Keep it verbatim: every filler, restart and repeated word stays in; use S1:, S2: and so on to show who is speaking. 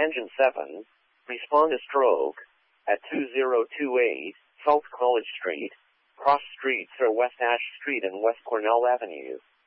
S1: Engine seven, respond to stroke at two zero two eight South College Street, cross streets are West Ash Street and West Cornell Avenue.